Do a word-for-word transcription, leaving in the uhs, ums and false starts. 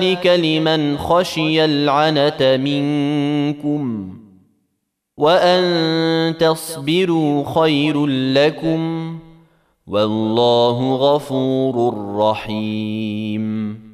ذلك لمن خشي العنت منكم وأن تصبروا خير لكم والله غفور رحيم.